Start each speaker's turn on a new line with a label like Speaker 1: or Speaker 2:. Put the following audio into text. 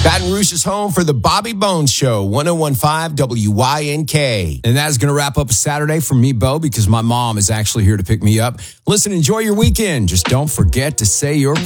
Speaker 1: Baton Rouge is home for the Bobby Bones Show, 1015 WYNK. And that's going to wrap up a Saturday for me, Bo, because my mom is actually here to pick me up. Listen, enjoy your weekend. Just don't forget to say your